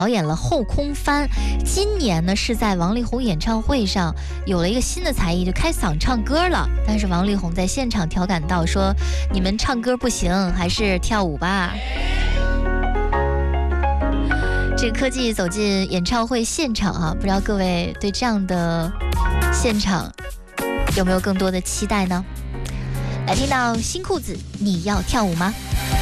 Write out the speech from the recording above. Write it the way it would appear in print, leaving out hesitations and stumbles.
表演了后空翻。今年呢是在王力宏演唱会上有了一个新的才艺，就开嗓唱歌了。但是王力宏在现场调侃到说：“你们唱歌不行，还是跳舞吧。”这个科技走进演唱会现场啊，不知道各位对这样的现场有没有更多的期待呢？来听到新裤子，你要跳舞吗？